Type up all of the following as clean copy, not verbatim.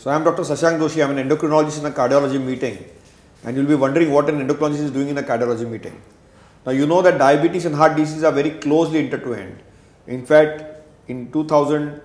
So I am Dr. Shashank Doshi. I am an endocrinologist in a cardiology meeting, and you will be wondering what an endocrinologist is doing in a cardiology meeting. Now you know that diabetes and heart disease are very closely intertwined. In fact, in 2000,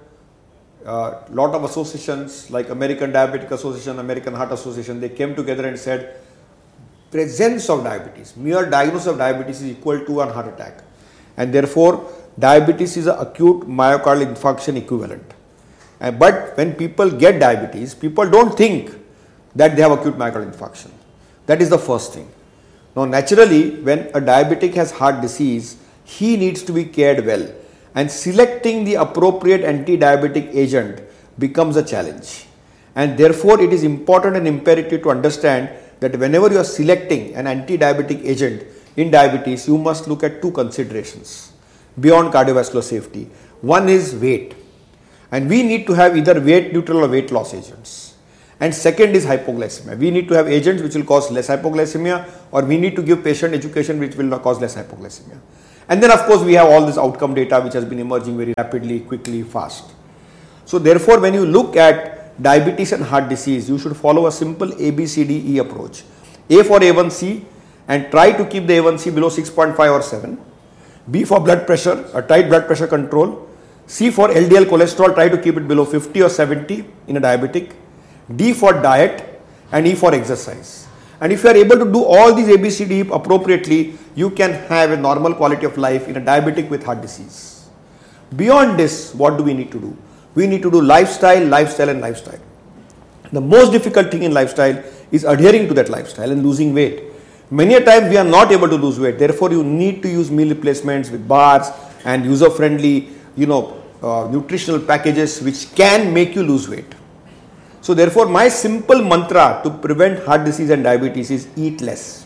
lot of associations like American Diabetic Association, American Heart Association, they came together and said presence of diabetes, mere diagnosis of diabetes is equal to a heart attack, and therefore diabetes is an acute myocardial infarction equivalent. But when people get diabetes, people don't think that they have acute myocardial infarction. That is the first thing. Now naturally, when a diabetic has heart disease, he needs to be cared well, and selecting the appropriate anti-diabetic agent becomes a challenge. And therefore it is important and imperative to understand that whenever you are selecting an anti-diabetic agent in diabetes, you must look at two considerations beyond cardiovascular safety. One is weight, and we need to have either weight neutral or weight loss agents. And second is hypoglycemia. We need to have agents which will cause less hypoglycemia, or we need to give patient education which will not cause less hypoglycemia. And then of course we have all this outcome data which has been emerging very rapidly, quickly, fast. So therefore when you look at diabetes and heart disease, you should follow a simple ABCDE approach. A for A1C, and try to keep the A1C below 6.5 or 7. B for blood pressure, a tight blood pressure control. C for LDL cholesterol, try to keep it below 50 or 70 in a diabetic. D for diet, and E for exercise. And if you are able to do all these ABCD appropriately, you can have a normal quality of life in a diabetic with heart disease. Beyond this, what do we need to do? We need to do lifestyle, lifestyle and lifestyle. The most difficult thing in lifestyle is adhering to that lifestyle and losing weight. Many a times we are not able to lose weight. Therefore, you need to use meal replacements with bars and user-friendly, nutritional packages which can make you lose weight. So therefore, my simple mantra to prevent heart disease and diabetes is eat less,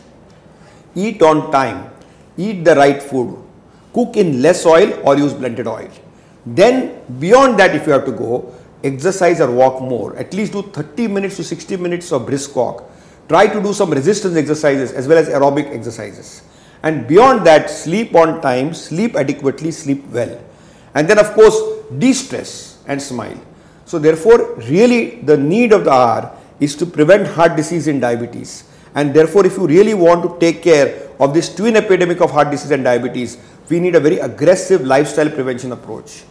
eat on time, eat the right food, cook in less oil or use blended oil. Then beyond that, if you have to go, exercise or walk more, at least do 30 minutes to 60 minutes of brisk walk. Try to do some resistance exercises as well as aerobic exercises. And beyond that, sleep on time, sleep adequately, sleep well. And then of course, de-stress and smile. So therefore, really the need of the hour is to prevent heart disease and diabetes. And therefore, if you really want to take care of this twin epidemic of heart disease and diabetes, we need a very aggressive lifestyle prevention approach.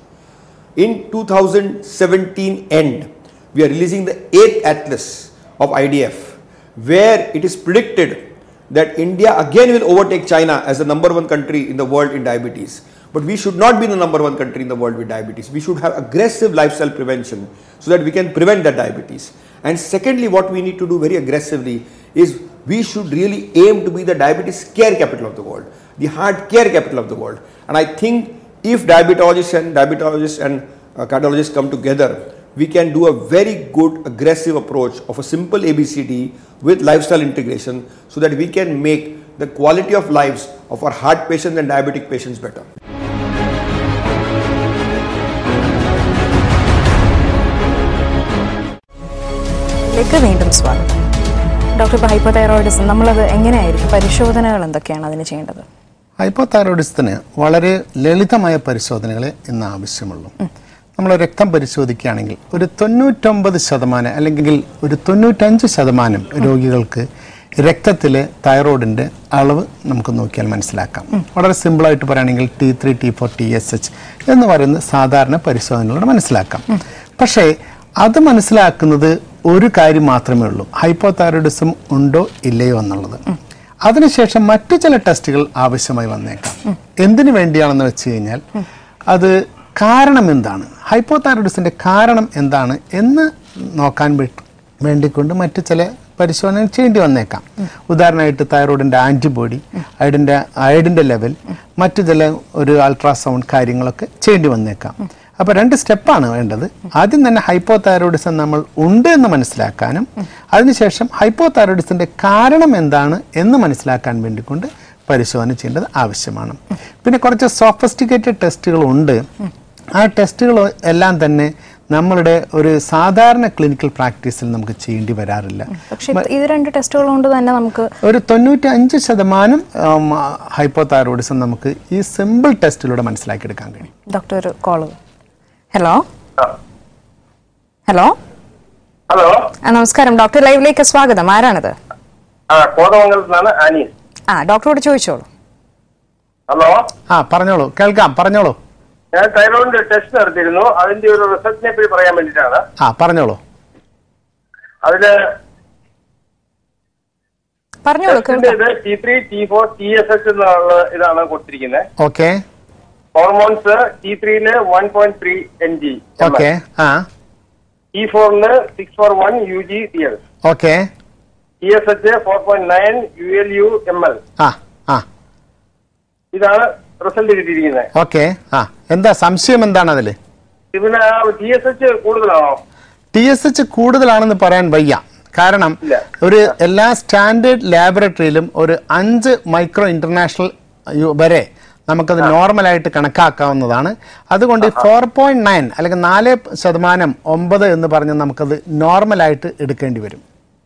In 2017 end, we are releasing the 8th Atlas of IDF, where it is predicted that India again will overtake China as the #1 country in the world in diabetes. But we should not be the #1 country in the world with diabetes. We should have aggressive lifestyle prevention so that we can prevent that diabetes. And secondly, what we need to do very aggressively is we should really aim to be the diabetes care capital of the world, the heart care capital of the world. And I think if diabetologists and cardiologists come together, we can do a very good aggressive approach of a simple ABCD with lifestyle integration so that we can make the quality of lives of our heart patients and diabetic patients better. വീണ്ടും സ്വാഗതം doctor. ഇപ്പോൾ hypothyroidism നമ്മളത് എങ്ങനെയായിരിക്കും, പരിശോധനകൾ എന്തൊക്കെയാണ് അതിന് ചെയ്യേണ്ടത്? ഹൈപ്പോതൈറോയിഡിസത്തിന് വളരെ ലളിതമായ പരിശോധനകളെ ഇന്ന് ആവശ്യമുള്ളൂ. നമ്മൾ രക്തം പരിശോധിക്കുകയാണെങ്കിൽ ഒരു 99% അല്ലെങ്കിൽ ഒരു 95% രോഗികൾക്ക് രക്തത്തിലെ തൈറോയിഡിൻ്റെ അളവ് നമുക്ക് നോക്കിയാൽ മനസ്സിലാക്കാം. വളരെ സിമ്പിളായിട്ട് പറയുകയാണെങ്കിൽ T3, T4, TSH എന്ന് പറയുന്ന സാധാരണ പരിശോധനകളോട് മനസ്സിലാക്കാം. പക്ഷേ അത് മനസ്സിലാക്കുന്നത് ഒരു കാര്യം മാത്രമേ ഉള്ളൂ, ഹൈപ്പോതൈറോയിഡിസം ഉണ്ടോ ഇല്ലയോ എന്നുള്ളത്. അതിനുശേഷം മറ്റു ചില ടെസ്റ്റുകൾ ആവശ്യമായി വന്നേക്കാം. എന്തിനു വേണ്ടിയാണെന്ന് വെച്ച് കഴിഞ്ഞാൽ അത് കാരണം എന്താണ്, ഹൈപ്പോതൈറോയിഡിസിൻ്റെ കാരണം എന്താണ് എന്ന് നോക്കാൻ വേണ്ടിക്കൊണ്ട് മറ്റു ചില പരിശോധന ചെയ്യേണ്ടി വന്നേക്കാം. ഉദാഹരണമായിട്ട് തൈറോയിഡിൻ്റെ ആൻറ്റിബോഡി, അയഡിൻ്റെ ലെവൽ, മറ്റു ചില ഒരു അൾട്രാസൗണ്ട് കാര്യങ്ങളൊക്കെ ചെയ്യേണ്ടി വന്നേക്കാം. അപ്പോൾ 2 സ്റ്റെപ്പാണ് വേണ്ടത്. ആദ്യം തന്നെ ഹൈപ്പോതൈറോയിഡിസം നമ്മൾ ഉണ്ട് എന്ന് മനസ്സിലാക്കാനും അതിനുശേഷം ഹൈപ്പോതൈറോയിഡിസിൻ്റെ കാരണം എന്താണ് എന്ന് മനസ്സിലാക്കാൻ വേണ്ടിക്കൊണ്ട് പരിശോധന ചെയ്യേണ്ടത് ആവശ്യമാണ്. പിന്നെ കുറച്ച് സോഫിസ്റ്റിക്കേറ്റഡ് ടെസ്റ്റുകളുണ്ട്. ആ ടെസ്റ്റുകൾ എല്ലാം തന്നെ നമ്മളുടെ ഒരു സാധാരണ ക്ലിനിക്കൽ പ്രാക്ടീസിൽ നമുക്ക് ചെയ്യേണ്ടി വരാറില്ല. പക്ഷേ ഇത് 2 ടെസ്റ്റുകൾ കൊണ്ട് തന്നെ നമുക്ക് ഒരു 95% ഹൈപ്പോതൈറോയിഡിസം നമുക്ക് ഈ സിമ്പിൾ ടെസ്റ്റിലൂടെ മനസ്സിലാക്കിയെടുക്കാൻ കഴിയും. ഡോക്ടർ ഒരു കോള്. ഹലോ ഹലോ ഹലോ, നമസ്കാരം. ഡോക്ടർ ലൈവിലേക്ക് സ്വാഗതം. ആരാണിത്? കോതമംഗലത്ത് നിന്നാണ് അനീസ്. ഡോക്ടറോട് ചോദിച്ചോളൂ. ഹലോ, പറഞ്ഞോളൂ, കേൾക്കാം, പറഞ്ഞോളൂ. ഞാൻ തൈറോയിഡിന്റെ ടെസ്റ്റ് നടത്തിയിരുന്നു. അതിന്റെ ഒരു റിസൾട്ടിനെ പറ്റി പറയാൻ വേണ്ടിയിട്ടാണ്. പറഞ്ഞോളൂ. അതില് പറഞ്ഞോളൂ. T3, T4, TSH എന്നുള്ള ഇതാണ് കൊടുത്തിരിക്കുന്നത്. Okay. Hormones T3 1.3 mg, okay. T4 641 UG/TL, okay. TSH 4.9 ULU ml. ഇതാണ് റിസൾട്ട് കിട്ടിയിരിക്കുന്നത്. ഓക്കെ. എന്താ സംശയം? എന്താണ് അതില്? ഇതിന് TSH കൂടുതലാണോ? TSH കൂടുതലാണെന്ന് പറയാൻ വയ്യ. കാരണം ഒരു എല്ലാ സ്റ്റാൻഡേർഡ് ലാബറട്ടറിയിലും ഒരു 5 മൈക്രോ ഇന്റർനാഷണൽ വരെ നമുക്കത് നോർമലായിട്ട് കണക്കാക്കാവുന്നതാണ്. അതുകൊണ്ട് 4.9 അല്ലെങ്കിൽ 4% 9 എന്ന് പറഞ്ഞ് നമുക്കത് നോർമലായിട്ട് എടുക്കേണ്ടി വരും.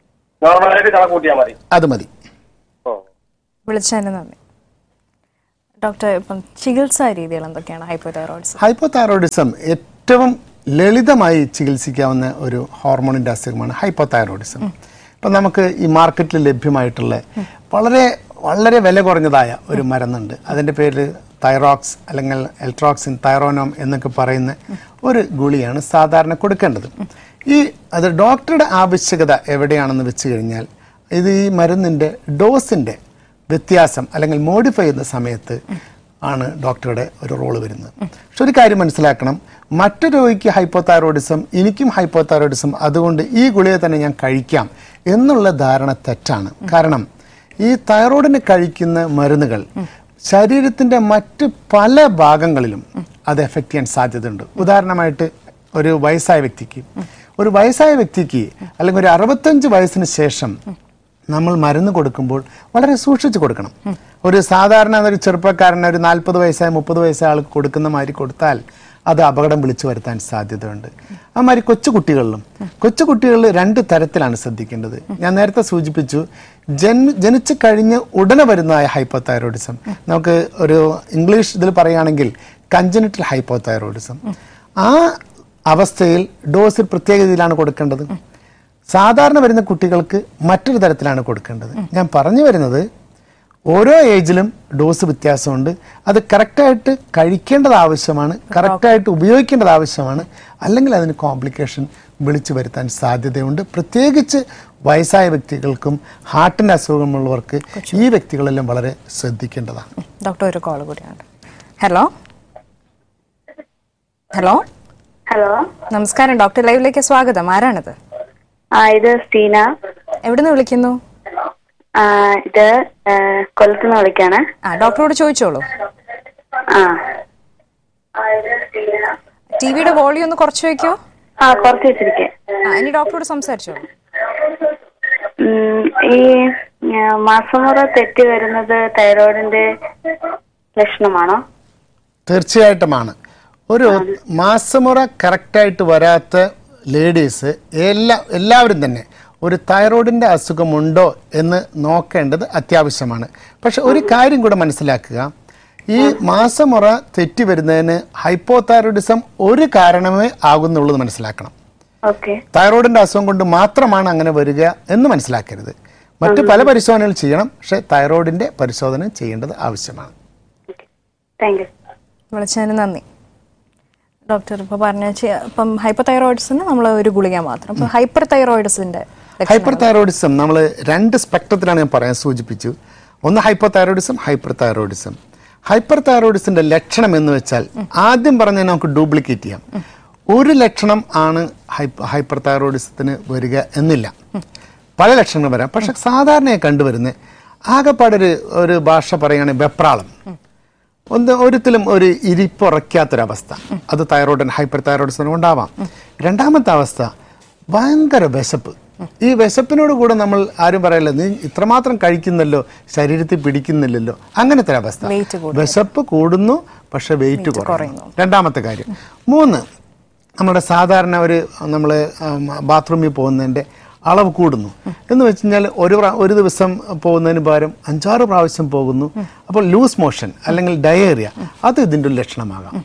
അത് മതി. വിളിച്ചതിന് നന്ദി. ഡോക്ടർ, ഇപ്പം ചികിത്സാ രീതികൾ എന്തൊക്കെയാണ് ഹൈപ്പോതൈറോയിഡിസം? ഹൈപ്പോതൈറോയിഡിസം ഏറ്റവും ലളിതമായി ചികിത്സിക്കാവുന്ന ഒരു ഹോർമോണിൻ്റെ അസുഖമാണ് ഹൈപ്പോതൈറോയിഡിസം. ഇപ്പം നമുക്ക് ഈ മാർക്കറ്റിൽ ലഭ്യമായിട്ടുള്ള വളരെ വളരെ വില കുറഞ്ഞതായ ഒരു മരുന്നുണ്ട്. അതിൻ്റെ പേര് തൈറോക്സ് അല്ലെങ്കിൽ എൽട്രോക്സിൻ, തൈറോനോം എന്നൊക്കെ പറയുന്ന ഒരു ഗുളിയാണ് സാധാരണ കൊടുക്കേണ്ടത്. അത് ഡോക്ടറുടെ ആവശ്യകത എവിടെയാണെന്ന് വെച്ച് കഴിഞ്ഞാൽ ഇത് ഈ മരുന്നിൻ്റെ ഡോസിൻ്റെ വ്യത്യാസം അല്ലെങ്കിൽ മോഡിഫൈ ചെയ്യുന്ന സമയത്ത് ആണ് ഡോക്ടറുടെ ഒരു റോള് വരുന്നത്. പക്ഷെ ഒരു കാര്യം മനസ്സിലാക്കണം, മറ്റു രോഗിക്ക് ഹൈപ്പോതൈറോയിഡിസം, എനിക്കും ഹൈപ്പോതൈറോയിഡിസം, അതുകൊണ്ട് ഈ ഗുളിക തന്നെ ഞാൻ കഴിക്കാം എന്നുള്ള ധാരണ തെറ്റാണ്. കാരണം ഈ തൈറോയിഡിന് കഴിക്കുന്ന മരുന്നുകൾ ശരീരത്തിൻ്റെ മറ്റ് പല ഭാഗങ്ങളിലും അത് എഫക്റ്റ് ചെയ്യാൻ സാധ്യതയുണ്ട്. ഉദാഹരണമായിട്ട് ഒരു വയസ്സായ വ്യക്തിക്ക് അല്ലെങ്കിൽ ഒരു 65 വയസ്സിന് ശേഷം നമ്മൾ മരുന്ന് കൊടുക്കുമ്പോൾ വളരെ സൂക്ഷിച്ച് കൊടുക്കണം. ഒരു സാധാരണ ഒരു ചെറുപ്പക്കാരന് ഒരു 40 വയസ്സായ 30 വയസ്സായ ആൾക്ക് കൊടുക്കുന്ന മാതിരി കൊടുത്താൽ അത് അപകടം വിളിച്ചു വരുത്താൻ സാധ്യതയുണ്ട്. ആ മാതിരി കൊച്ചുകുട്ടികളിലും 2 തരത്തിലാണ് ശ്രദ്ധിക്കേണ്ടത്. ഞാൻ നേരത്തെ സൂചിപ്പിച്ചു, ജനിച്ചു കഴിഞ്ഞ് ഉടനെ വരുന്നതായ ഹൈപ്പോതൈറോയിഡിസം, നമുക്ക് ഒരു ഇംഗ്ലീഷ് ഇതിൽ പറയുകയാണെങ്കിൽ കഞ്ചനിറ്റൽ ഹൈപ്പോതൈറോയിഡിസം. ആ അവസ്ഥയിൽ ഡോസിൽ പ്രത്യേക രീതിയിലാണ് കൊടുക്കേണ്ടത്. സാധാരണ വരുന്ന കുട്ടികൾക്ക് മറ്റൊരു തരത്തിലാണ് കൊടുക്കേണ്ടത്. ഞാൻ പറഞ്ഞു വരുന്നത്, ഓരോ ഏജിലും ഡോസ് വ്യത്യാസമുണ്ട്. അത് കറക്റ്റായിട്ട് കഴിക്കേണ്ടത് ആവശ്യമാണ്, കറക്റ്റായിട്ട് ഉപയോഗിക്കേണ്ടത് ആവശ്യമാണ്. അല്ലെങ്കിൽ അതിന് കോംപ്ലിക്കേഷൻ വിളിച്ചു വരുത്താൻ സാധ്യതയുണ്ട്. പ്രത്യേകിച്ച് വയസ്സായ വ്യക്തികൾക്കും ഹാർട്ടിൻ്റെ അസുഖമുള്ളവർക്ക് ഈ വ്യക്തികളെല്ലാം വളരെ ശ്രദ്ധിക്കേണ്ടതാണ്. ഡോക്ടർ, ഒരു കോൾ കൂടിയാണ്. ഹലോ ഹലോ ഹലോ, നമസ്കാരം. ഡോക്ടർ ലൈവിലേക്ക് സ്വാഗതം. ആരാണിത്? ഇത് സ്റ്റീന. എവിടുന്ന് വിളിക്കുന്നു? ഇത് കൊല്ലത്തുനിന്ന് വിളിക്കാണ്. ഡോക്ടറോട് ചോദിച്ചോളൂ. ടിവിയുടെ വോളിയം ഒന്ന് കുറച്ച് വെക്കോ? കുറച്ച് വെച്ചിരിക്കേ. ഇനി ഡോക്ടറോട് സംസാരിച്ചോളൂ. ഈ മാസമുറ തെറ്റി വരുന്നത് തൈറോയിഡിന്റെ ലക്ഷണമാണോ? തീർച്ചയായിട്ടുമാണ്. ഒരു മാസമുറ കറക്റ്റായിട്ട് വരാത്ത ലേഡീസ് എല്ലാവരും തന്നെ ഒരു തൈറോയിഡിൻ്റെ അസുഖമുണ്ടോ എന്ന് നോക്കേണ്ടത് അത്യാവശ്യമാണ്. പക്ഷെ ഒരു കാര്യം കൂടെ മനസ്സിലാക്കുക, ഈ മാസമുറ തെറ്റി വരുന്നതിന് ഹൈപ്പോതൈറോയിഡിസം ഒരു കാരണമേ ആകുന്നുള്ളത് മനസ്സിലാക്കണം. തൈറോയിഡിൻ്റെ അസുഖം കൊണ്ട് മാത്രമാണ് അങ്ങനെ വരിക എന്ന് മനസ്സിലാക്കരുത്. മറ്റ് പല പരിശോധനകൾ ചെയ്യണം, പക്ഷെ തൈറോയിഡിൻ്റെ പരിശോധന ചെയ്യേണ്ടത് ആവശ്യമാണ്. വിളിച്ചതിന് നന്ദി. ഡോക്ടർ ഇപ്പോൾ പറഞ്ഞ ഇപ്പം ഹൈപ്പോതൈറോയിഡിസിന് നമ്മൾ ഒരു ഗുളിക മാത്രം. ഇപ്പം ഹൈപ്പർതൈറോയിഡിസം നമ്മൾ 2 സ്പെക്ട്രത്തിലാണ് ഞാൻ പറയാൻ സൂചിപ്പിച്ചു. ഒന്ന് ഹൈപ്പോതൈറോയിഡിസം, ഹൈപ്പർതൈറോയിഡിസം. ഹൈപ്പർതൈറോയിഡിസിന്റെ ലക്ഷണം എന്ന് വെച്ചാൽ ആദ്യം പറഞ്ഞ നമുക്ക് ഡ്യൂപ്ലിക്കേറ്റ് ചെയ്യാം. ഒരു ലക്ഷണം ആണ് ഹൈപ്പർതൈറോയിഡിസത്തിന് വരിക എന്നില്ല, പല ലക്ഷണങ്ങൾ വരാം. പക്ഷെ സാധാരണയായി കണ്ടുവരുന്ന ആകെപ്പാടൊരു ഭാഷ പറയുകയാണെങ്കിൽ വെപ്രാളം, ഒരിക്കലും ഒരു ഇരിപ്പുറയ്ക്കാത്തൊരവസ്ഥ, അത് തൈറോയിഡ് ഹൈപ്പർതൈറോയിഡിസിന് ഉണ്ടാവാം. രണ്ടാമത്തെ അവസ്ഥ ഭയങ്കര വിശപ്പ്. ഈ വിശപ്പിനോട് കൂടെ നമ്മൾ ആരും പറയല്ല, നീ ഇത്രമാത്രം കഴിക്കുന്നല്ലോ, ശരീരത്തിൽ പിടിക്കുന്നില്ലല്ലോ, അങ്ങനത്തെ ഒരു അവസ്ഥ. വിശപ്പ് കൂടുന്നു പക്ഷെ വെയിറ്റ് കുറയുന്നു. രണ്ടാമത്തെ കാര്യം. 3, നമ്മുടെ സാധാരണ നമ്മൾ ബാത്റൂമിൽ പോകുന്നതിൻ്റെ അളവ് കൂടുന്നു എന്ന് വെച്ച് കഴിഞ്ഞാൽ ഒരു ദിവസം പോകുന്നതിന് പകരം 5-6 പ്രാവശ്യം പോകുന്നു. അപ്പോൾ ലൂസ് മോഷൻ അല്ലെങ്കിൽ ഡയേറിയ, അത് ഇതിൻ്റെ ഒരു ലക്ഷണമാകാം.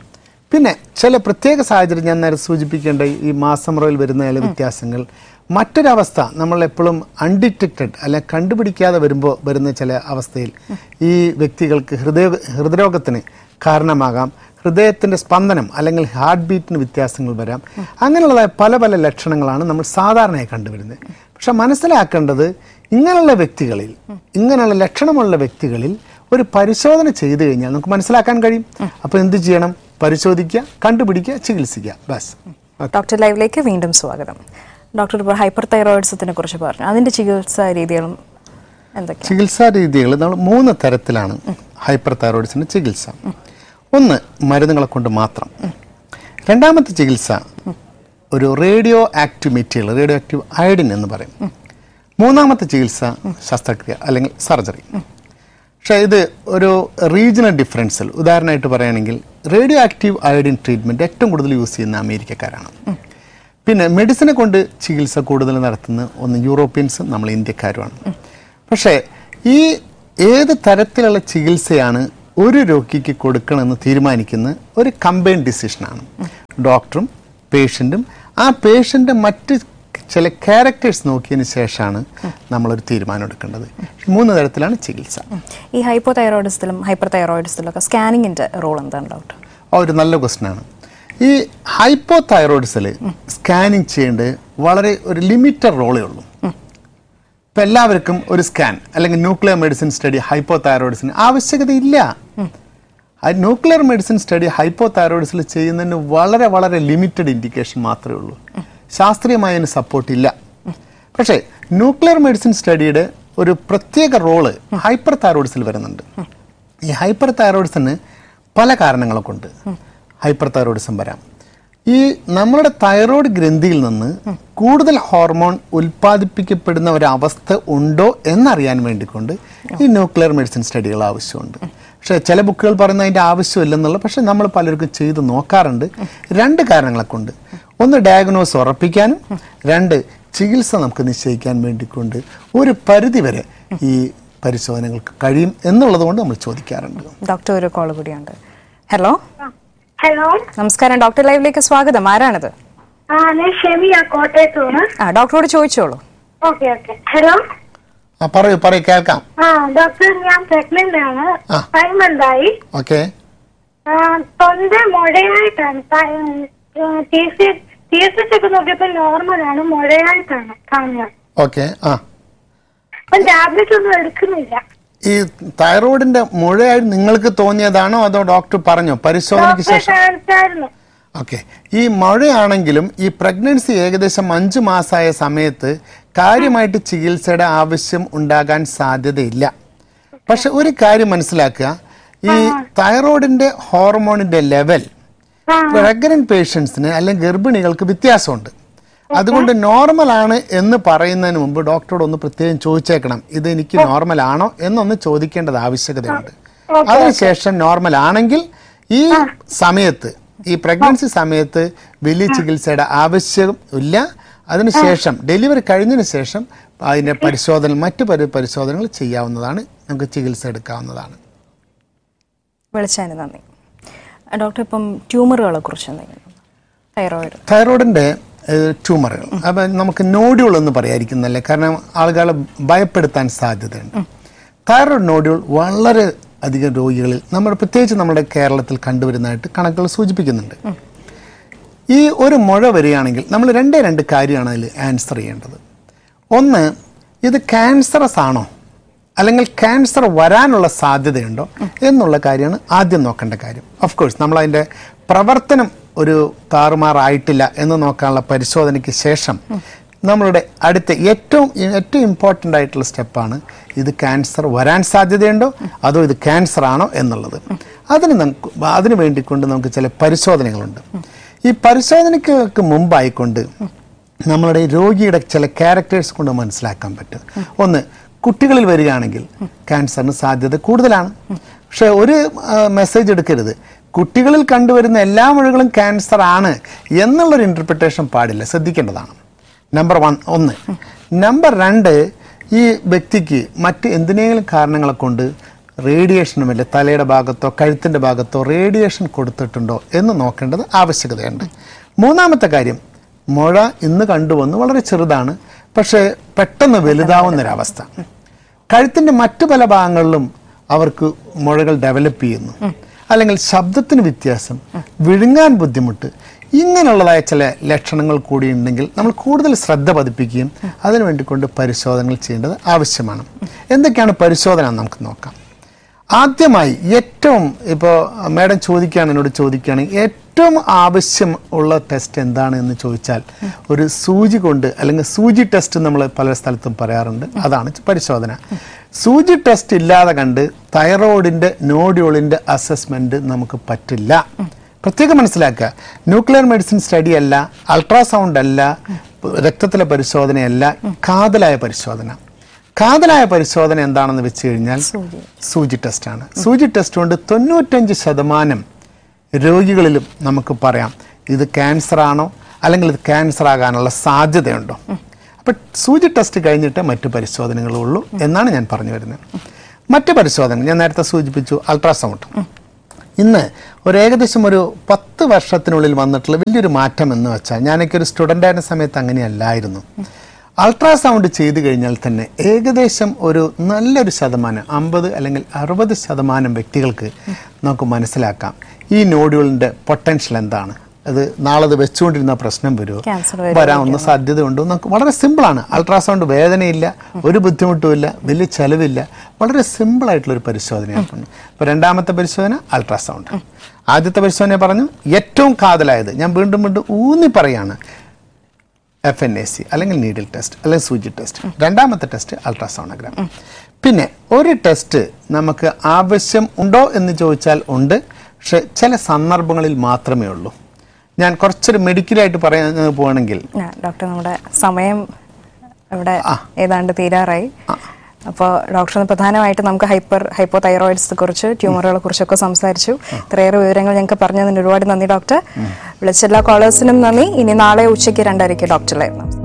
പിന്നെ ചില പ്രത്യേക സാഹചര്യം ഞാൻ നേരെ സൂചിപ്പിക്കേണ്ട ഈ മാസമുറയിൽ വരുന്ന ചില വ്യത്യാസങ്ങൾ. മറ്റൊരവസ്ഥ നമ്മൾ എപ്പോഴും അൺഡിറ്റക്റ്റഡ് അല്ലെ കണ്ടുപിടിക്കാതെ വരുന്ന ചില അവസ്ഥയിൽ ഈ വ്യക്തികൾക്ക് ഹൃദയരോഗത്തിന് കാരണമാകാം. ഹൃദയത്തിൻ്റെ സ്പന്ദനം അല്ലെങ്കിൽ ഹാർട്ട് ബീറ്റിന് വ്യത്യാസങ്ങൾ വരാം. അങ്ങനെയുള്ളതായ പല പല ലക്ഷണങ്ങളാണ് നമ്മൾ സാധാരണയായി കണ്ടുവരുന്നത്. പക്ഷെ മനസ്സിലാക്കേണ്ടത് ഇങ്ങനെയുള്ള വ്യക്തികളിൽ, ഇങ്ങനെയുള്ള ലക്ഷണമുള്ള വ്യക്തികളിൽ ഒരു പരിശോധന ചെയ്തു കഴിഞ്ഞാൽ നമുക്ക് മനസ്സിലാക്കാൻ കഴിയും. അപ്പോൾ എന്ത് ചെയ്യണം? പരിശോധിക്കുക, കണ്ടുപിടിക്കുക, ചികിത്സിക്കുക. ബസ്. ഡോക്ടർ ലൈവിലേക്ക് വീണ്ടും സ്വാഗതം. ഡോക്ടർ ഇപ്പോൾ ഹൈപ്പർ തൈറോയിഡ്സത്തിനെ കുറിച്ച് പറഞ്ഞു. അതിൻ്റെ ചികിത്സാ രീതികളും എന്തൊക്കെയാണ്? ചികിത്സാ രീതികൾ നമ്മൾ 3 തരത്തിലാണ് ഹൈപ്പർ തൈറോയിഡ്സിൻ്റെ ചികിത്സ. ഒന്ന് മരുന്നുകളെ കൊണ്ട് മാത്രം. രണ്ടാമത്തെ ചികിത്സ ഒരു radio active material, radio active iodine എന്ന് പറയും. മൂന്നാമത്തെ ചികിത്സ ശസ്ത്രക്രിയ അല്ലെങ്കിൽ സർജറി. പക്ഷേ ഇത് ഒരു റീജിയണൽ ഡിഫറൻസിൽ ഉദാഹരണമായിട്ട് പറയുകയാണെങ്കിൽ റേഡിയോ ആക്റ്റീവ് അയഡിൻ ട്രീറ്റ്മെൻറ്റ് ഏറ്റവും കൂടുതൽ യൂസ് ചെയ്യുന്ന അമേരിക്കക്കാരാണ്. പിന്നെ മെഡിസിനെ കൊണ്ട് ചികിത്സ കൂടുതൽ നടത്തുന്ന ഒന്ന് യൂറോപ്യൻസും നമ്മൾ ഇന്ത്യക്കാരുമാണ്. പക്ഷേ ഈ ഏത് തരത്തിലുള്ള ചികിത്സയാണ് ഒരു രോഗിക്ക് കൊടുക്കണമെന്ന് തീരുമാനിക്കുന്ന ഒരു കമ്പൈൻഡ് ഡിസിഷനാണ്. ഡോക്ടറും പേഷ്യൻറ്റും ആ പേഷ്യൻ്റെ മറ്റ് ചില ക്യാരക്ടേഴ്സ് നോക്കിയതിന് ശേഷമാണ് നമ്മളൊരു തീരുമാനം എടുക്കേണ്ടത്. 3 തരത്തിലാണ് ചികിത്സ. ഈ ഹൈപ്പോ തൈറോയിഡ്സത്തിലും ഹൈപ്പർ തൈറോയിഡ്സത്തിലും ഒക്കെ സ്കാനിങ്ങിൻ്റെ റോൾ എന്താണ് ഡോക്ടർ? ഒരു നല്ല ക്വസ്റ്റ്യനാണ്. ഈ ഹൈപ്പോ തൈറോയിഡ്സിൽ സ്കാനിങ് ചെയ്യേണ്ടത് വളരെ ഒരു ലിമിറ്റഡ് റോളേ ഉള്ളൂ. ഇപ്പം എല്ലാവർക്കും ഒരു സ്കാൻ അല്ലെങ്കിൽ nuclear medicine study hypo തൈറോയിഡ്സിന് ആവശ്യകതയില്ല. Nuclear medicine study hypo തൈറോയിഡ്സിൽ ചെയ്യുന്നതിന് വളരെ വളരെ ലിമിറ്റഡ് ഇൻഡിക്കേഷൻ മാത്രമേ ഉള്ളൂ. ശാസ്ത്രീയമായ അതിന് സപ്പോർട്ട് ഇല്ല. പക്ഷേ ന്യൂക്ലിയർ മെഡിസിൻ സ്റ്റഡിയുടെ ഒരു പ്രത്യേക റോള് ഹൈപ്പർ തൈറോയിഡ്സിൽ വരുന്നുണ്ട്. ഈ ഹൈപ്പർ തൈറോയിഡ്സിന് പല കാരണങ്ങളെ കൊണ്ട് ഹൈപ്പർ തൈറോയിഡിസം വരാം. ഈ നമ്മുടെ തൈറോയ്ഡ് ഗ്രന്ഥിയിൽ നിന്ന് കൂടുതൽ ഹോർമോൺ ഉൽപ്പാദിപ്പിക്കപ്പെടുന്ന ഒരവസ്ഥ ഉണ്ടോ എന്നറിയാൻ വേണ്ടിക്കൊണ്ട് ഈ ന്യൂക്ലിയർ മെഡിസിൻ സ്റ്റഡികൾ ആവശ്യമുണ്ട്. പക്ഷേ ചില ബുക്കുകൾ പറയുന്ന അതിൻ്റെ ആവശ്യമില്ലെന്നുള്ള, പക്ഷേ നമ്മൾ പലർക്കും ചെയ്ത് നോക്കാറുണ്ട്. 2 കാരണങ്ങളെ കൊണ്ട്. ഒന്ന് ഡയഗ്നോസ് ഉറപ്പിക്കാനും, 2 ചികിത്സ നമുക്ക് നിശ്ചയിക്കാൻ വേണ്ടിക്കൊണ്ട് ഒരു പരിധിവരെ ഈ പരിശോധനകൾക്ക് കഴിയും എന്നുള്ളത് കൊണ്ട് നമ്മൾ ചോദിക്കാറുണ്ട്. ഡോക്ടർ ഒരു കോൾ കൂടിയുണ്ട്. ഹലോ ഹലോ, നമസ്കാരം. ഡോക്ടർ ലൈവിലേക്ക് സ്വാഗതം. ആരാണിത്? ഡോക്ടറോട് ചോദിച്ചോളൂ. ഹലോ, പറയൂ കേൾക്കാം. ഡോക്ടർ, ഞാൻ പ്രഗ്നന്റ് ആണ്. 5 months ആയി. തൊണ്ട മുഴയായിട്ടാണ്. ഒക്കെ നോക്കിയപ്പോ നോർമലാണ്, മുഴയായിട്ടാണ് കാണുന്നത്. ടാബ്ലറ്റ് ഒന്നും എടുക്കുന്നില്ല. ഈ തൈറോയിഡിന്റെ മുഴയായി നിങ്ങൾക്ക് തോന്നിയതാണോ അതോ ഡോക്ടർ പറഞ്ഞോ പരിശോധനയ്ക്ക് ശേഷം? ഈ മഴയാണെങ്കിലും ഈ പ്രഗ്നൻസി ഏകദേശം 5 മാസമായ സമയത്ത് കാര്യമായിട്ട് ചികിത്സയുടെ ആവശ്യം ഉണ്ടാകാൻ സാധ്യതയില്ല. പക്ഷെ ഒരു കാര്യം മനസ്സിലാക്കുക, ഈ തൈറോയിഡിന്റെ ഹോർമോണിന്റെ ലെവൽ പ്രഗ്നന്റ് പേഷ്യൻസിന് അല്ലെങ്കിൽ ഗർഭിണികൾക്ക് വ്യത്യാസമുണ്ട്. അതുകൊണ്ട് നോർമൽ ആണ് എന്ന് പറയുന്നതിന് മുമ്പ് ഡോക്ടറോട് ഒന്ന് പ്രത്യേകം ചോദിച്ചേക്കണം, ഇത് എനിക്ക് നോർമൽ ആണോ എന്നൊന്ന് ചോദിക്കേണ്ടത് ആവശ്യകതയുണ്ട്. അതിനുശേഷം നോർമൽ ആണെങ്കിൽ ഈ സമയത്ത്, ഈ പ്രഗ്നൻസി സമയത്ത് വലിയ ചികിത്സയുടെ ആവശ്യം ഇല്ല. അതിനുശേഷം ഡെലിവറി കഴിഞ്ഞതിന് ശേഷം അതിൻ്റെ പരിശോധന, മറ്റു പരിശോധനകൾ ചെയ്യാവുന്നതാണ്, നമുക്ക് ചികിത്സ എടുക്കാവുന്നതാണ്. വിളിച്ചതിന് നന്ദി. ഡോക്ടർ, ഇപ്പം ട്യൂമറുകളെ കുറിച്ച് തൈറോയിഡിൻ്റെ ട്യൂമറുകൾ അപ്പം നമുക്ക് നോഡ്യൂൾ എന്ന് പറയാതിരിക്കുന്നല്ലേ, കാരണം ആളുകളെ ഭയപ്പെടുത്താൻ സാധ്യതയുണ്ട്. തൈറോയിഡ് നോഡ്യൂൾ വളരെ അധികം രോഗികളിൽ പ്രത്യേകിച്ച് നമ്മുടെ കേരളത്തിൽ കണ്ടുവരുന്നതായിട്ട് കണക്കുകൾ സൂചിപ്പിക്കുന്നുണ്ട്. ഈ ഒരു മുഴ വരികയാണെങ്കിൽ നമ്മൾ 2 കാര്യമാണ് അതിൽ ആൻസർ ചെയ്യേണ്ടത്. ഒന്ന്, ഇത് ക്യാൻസറസ് ആണോ അല്ലെങ്കിൽ ക്യാൻസർ വരാനുള്ള സാധ്യതയുണ്ടോ എന്നുള്ള കാര്യമാണ് ആദ്യം നോക്കേണ്ട കാര്യം. ഓഫ് കോഴ്സ് നമ്മൾ അതിൻ്റെ പ്രവർത്തനം ഒരു താറുമാറായിട്ടില്ല എന്ന് നോക്കാനുള്ള പരിശോധനയ്ക്ക് ശേഷം നമ്മളുടെ അടുത്ത ഏറ്റവും ഇമ്പോർട്ടൻ്റ് ആയിട്ടുള്ള സ്റ്റെപ്പാണ് ഇത് ക്യാൻസർ വരാൻ സാധ്യതയുണ്ടോ അതോ ഇത് ക്യാൻസർ ആണോ എന്നുള്ളത്. അതിന് വേണ്ടിക്കൊണ്ട് നമുക്ക് ചില പരിശോധനകളുണ്ട്. ഈ പരിശോധനയ്ക്ക് മുമ്പായിക്കൊണ്ട് നമ്മളുടെ രോഗിയുടെ ചില ക്യാരക്ടേഴ്സ് കൊണ്ട് മനസ്സിലാക്കാൻ പറ്റും. ഒന്ന്, കുട്ടികളിൽ വരികയാണെങ്കിൽ ക്യാൻസറിന് സാധ്യത കൂടുതലാണ്. പക്ഷെ ഒരു മെസ്സേജ് എടുക്കരുത്, കുട്ടികളിൽ കണ്ടുവരുന്ന എല്ലാ മുഴകളും ക്യാൻസർ ആണ് എന്നുള്ളൊരു ഇൻ്റർപ്രിട്ടേഷൻ പാടില്ല, ശ്രദ്ധിക്കേണ്ടതാണ്. നമ്പർ 1. നമ്പർ 2, ഈ വ്യക്തിക്ക് മറ്റ് എന്തിനേലും കാരണങ്ങളെ കൊണ്ട് റേഡിയേഷനുമില്ല, തലയുടെ ഭാഗത്തോ കഴുത്തിൻ്റെ ഭാഗത്തോ റേഡിയേഷൻ കൊടുത്തിട്ടുണ്ടോ എന്ന് നോക്കേണ്ടത് ആവശ്യകതയുണ്ട്. മൂന്നാമത്തെ കാര്യം, മുഴ ഇന്ന് കണ്ടുവന്ന് വളരെ ചെറുതാണ്, പക്ഷേ പെട്ടെന്ന് വലുതാവുന്നൊരവസ്ഥ. കഴുത്തിൻ്റെ മറ്റു പല ഭാഗങ്ങളിലും അവർക്ക് മുഴകൾ ഡെവലപ്പ് ചെയ്യുന്നു, അല്ലെങ്കിൽ ശബ്ദത്തിന് വ്യത്യാസം, വിഴുങ്ങാൻ ബുദ്ധിമുട്ട്, ഇങ്ങനെയുള്ളതായ ചില ലക്ഷണങ്ങൾ കൂടി ഉണ്ടെങ്കിൽ നമ്മൾ കൂടുതൽ ശ്രദ്ധ പതിപ്പിക്കുകയും അതിനു വേണ്ടിക്കൊണ്ട് പരിശോധനകൾ ചെയ്യേണ്ടത് ആവശ്യമാണ്. എന്തൊക്കെയാണ് പരിശോധന നമുക്ക് നോക്കാം. ആദ്യമായി ഏറ്റവും ഇപ്പോൾ മാഡം എന്നോട് ചോദിക്കുകയാണെങ്കിൽ ഏറ്റവും ആവശ്യം ഉള്ള ടെസ്റ്റ് എന്താണ് എന്ന് ചോദിച്ചാൽ ഒരു സൂചി കൊണ്ട്, അല്ലെങ്കിൽ സൂചി ടെസ്റ്റ് നമ്മൾ പല സ്ഥലത്തും പറയാറുണ്ട്, അതാണ് പരിശോധന. സൂചി ടെസ്റ്റ് ഇല്ലാതെ കണ്ട് തൈറോയിഡിൻ്റെ നോഡ്യൂളിൻ്റെ അസസ്മെൻറ്റ് നമുക്ക് പറ്റില്ല. പ്രത്യേകം മനസ്സിലാക്കുക, ന്യൂക്ലിയർ മെഡിസിൻ സ്റ്റഡി അല്ല, അൾട്രാസൗണ്ട് അല്ല, രക്തത്തിലെ പരിശോധനയല്ല, കാതലായ പരിശോധന. കാതലായ പരിശോധന എന്താണെന്ന് വെച്ച് കഴിഞ്ഞാൽ സൂചി ടെസ്റ്റാണ്. സൂചി ടെസ്റ്റ് കൊണ്ട് 95% രോഗികളിലും നമുക്ക് പറയാം ഇത് ക്യാൻസർ ആണോ, അല്ലെങ്കിൽ ഇത് ക്യാൻസർ ആകാനുള്ള സാധ്യതയുണ്ടോ. അപ്പം സൂചി ടെസ്റ്റ് കഴിഞ്ഞിട്ട് മറ്റു പരിശോധനകളുള്ളൂ എന്നാണ് ഞാൻ പറഞ്ഞു വരുന്നത്. മറ്റു പരിശോധന ഞാൻ നേരത്തെ സൂചിപ്പിച്ചു, അൾട്രാസൗണ്ട്. ഇന്ന് ഏകദേശം ഒരു 10 വർഷത്തിനുള്ളിൽ വന്നിട്ടുള്ള വലിയൊരു മാറ്റം എന്ന് വെച്ചാൽ, ഞാനൊക്കെ ഒരു സ്റ്റുഡൻ്റ് ആയിരുന്ന സമയത്ത് അങ്ങനെയല്ലായിരുന്നു. അൾട്രാസൗണ്ട് ചെയ്തു കഴിഞ്ഞാൽ തന്നെ ഏകദേശം ഒരു നല്ലൊരു ശതമാനം, 50 അല്ലെങ്കിൽ 60% വ്യക്തികൾക്ക് നമുക്ക് മനസ്സിലാക്കാം ഈ നോഡ്യൂളിൻ്റെ പൊട്ടൻഷ്യൽ എന്താണ്, അത് നാളെ അത് വെച്ചുകൊണ്ടിരുന്ന പ്രശ്നം വരുമോ, വരാവുന്ന സാധ്യതയുണ്ടോ. നമുക്ക് വളരെ സിമ്പിളാണ്. അൾട്രാസൗണ്ട് വേദനയില്ല, ഒരു ബുദ്ധിമുട്ടുമില്ല, വലിയ ചിലവില്ല, വളരെ സിമ്പിളായിട്ടുള്ളൊരു പരിശോധനയാണ്. ഇപ്പോൾ രണ്ടാമത്തെ പരിശോധന അൾട്രാസൗണ്ട്. ആദ്യത്തെ പരിശോധന പറഞ്ഞു ഏറ്റവും കാതലായത്, ഞാൻ വീണ്ടും ഊന്നി പറയാണ്, FNAC അല്ലെങ്കിൽ നീഡിൽ ടെസ്റ്റ് അല്ലെങ്കിൽ സൂചി ടെസ്റ്റ്. രണ്ടാമത്തെ ടെസ്റ്റ് അൾട്രാസോണോഗ്രാം. പിന്നെ ഒരു ടെസ്റ്റ് നമുക്ക് ആവശ്യം ഉണ്ടോ എന്ന് ചോദിച്ചാൽ ഉണ്ട്, പക്ഷെ ചില സന്ദർഭങ്ങളിൽ മാത്രമേ ഉള്ളൂ. ഞാൻ കുറച്ചൊരു മെഡിക്കലായിട്ട് പറയാൻ പോവാണെങ്കിൽ, ഡോക്ടർ നമ്മുടെ സമയം ഇവിടെ ഏതാണ്ട് തീരാറായി. അപ്പോൾ ഡോക്ടർ പ്രധാനമായിട്ട് നമുക്ക് ഹൈപ്പോ തൈറോയിഡ്സിനെ കുറിച്ച്, ട്യൂമറുകളെ കുറിച്ചൊക്കെ സംസാരിച്ചു. ഇത്രയേറെ വിവരങ്ങൾ ഞങ്ങൾക്ക് പറഞ്ഞതിന് ഒരുപാട് നന്ദി ഡോക്ടർ. വിളിച്ച എല്ലാ കോളേഴ്സിനും നന്ദി. ഇനി നാളെ ഉച്ചയ്ക്ക് 2:30 ഡോക്ടറിലായിരുന്നു.